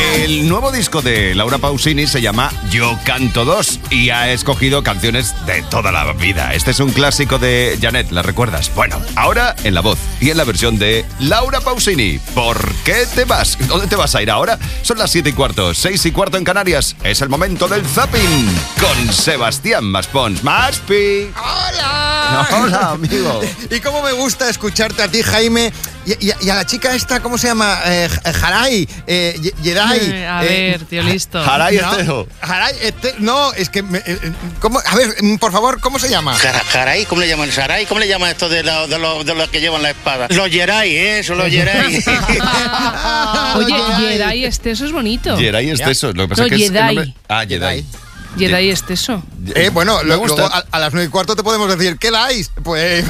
El nuevo disco de Laura Pausini se llama Yo Canto 2 y ha escogido canciones de toda la vida. Este es un clásico de Janet, ¿la recuerdas? Bueno, ahora en la voz y en la versión de Laura Pausini. ¿Por qué te vas? ¿Dónde te vas a ir ahora? Son las 7:15, 6:15 en Canarias. Es el momento del zapping con Sebastián Maspons. ¡Maspi! ¡Hola! Hola, amigo. Y cómo me gusta escucharte a ti, Jaime, y a la chica esta, ¿cómo se llama? Harai, Yeray. A ver, tío, listo. Harai No, Estejo. Harai, no, es que... ¿cómo? A ver, por favor, ¿cómo se llama? Harai, ¿cómo le llaman? Sarai, ¿cómo le llaman esto de los que llevan la espada? Los Yeray, eso, los Yeray. Oye, Jedi Esteso es bonito. Yeray Esteso. Lo que pasa No, es que es el Jedi. nombre... Ah, Jedi. Jedi Esteso. Bueno, Me luego gusta. a las 9:15 te podemos decir, ¿qué dais? Pues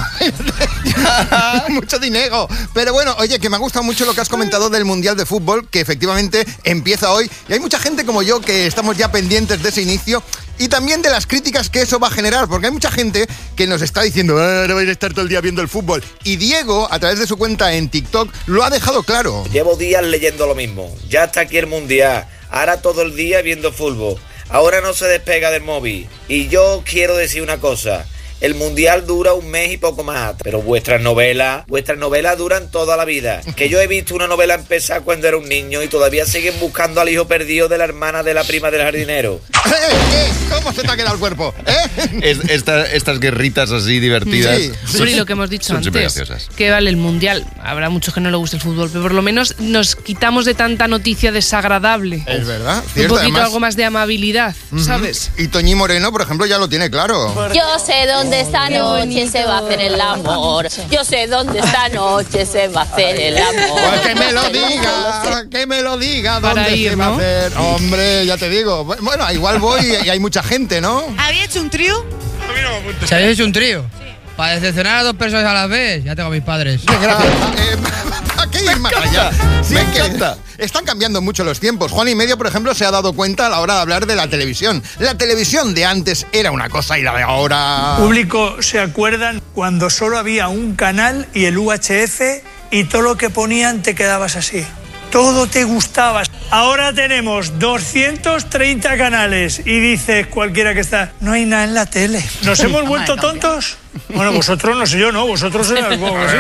mucho dinero. Pero bueno, oye, que me ha gustado mucho lo que has comentado del Mundial de Fútbol, que efectivamente empieza hoy. Y hay mucha gente como yo que estamos ya pendientes de ese inicio y también de las críticas que eso va a generar, porque hay mucha gente que nos está diciendo, no vais a estar todo el día viendo el fútbol. Y Diego, a través de su cuenta en TikTok, lo ha dejado claro. Llevo días leyendo lo mismo. Ya está aquí el Mundial. Ahora todo el día viendo fútbol. Ahora no se despega del móvil. Y yo quiero decir una cosa. El Mundial dura un mes y poco más. Pero vuestras novelas duran toda la vida. Que yo he visto una novela empezar cuando era un niño y todavía siguen buscando al hijo perdido de la hermana de la prima del jardinero. ¿Cómo se te ha quedado el cuerpo? Estas guerritas así divertidas. Sí. Sobre lo que hemos dicho son súper antes, graciosas. que vale el Mundial. Habrá muchos que no les guste el fútbol, pero por lo menos nos quitamos de tanta noticia desagradable. Es verdad, Un cierto, poquito además. algo más de amabilidad, ¿sabes? Y Toñi Moreno, por ejemplo, ya lo tiene claro. Yo sé dónde esta noche se va a hacer el amor. Yo sé dónde esta noche se va a hacer el amor. Pues que me lo diga, Para dónde ir, se va a ¿no? hacer. Hombre, ya te digo. Bueno, igual voy y hay mucha gente, ¿no? ¿Había hecho un trío? ¿Se habéis hecho un trío? Para decepcionar a dos personas a la vez, ya tengo a mis padres. ¿A qué ir más allá? Sí, Me es que encanta. Están cambiando mucho los tiempos. Juan y Medio, por ejemplo, se ha dado cuenta a la hora de hablar de la televisión. La televisión de antes era una cosa y la de ahora... Público, ¿se acuerdan cuando solo había un canal y el UHF y todo lo que ponían te quedabas así? Todo te gustaba. Ahora tenemos 230 canales y dices cualquiera que está, no hay nada en la tele. ¿Nos hemos vuelto tontos? Bueno, vosotros no sé yo, ¿no? Vosotros sois algo así.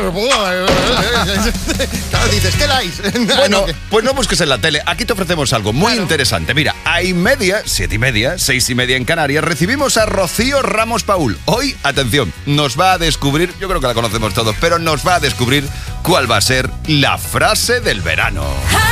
Claro, dices, ¿qué dais? Bueno, pues no busques en la tele. Aquí te ofrecemos algo muy interesante. Mira, a 7:30, 6:30 en Canarias, recibimos a Rocío Ramos Paul. Hoy, atención, nos va a descubrir, yo creo que la conocemos todos, pero nos va a descubrir cuál va a ser la frase del verano.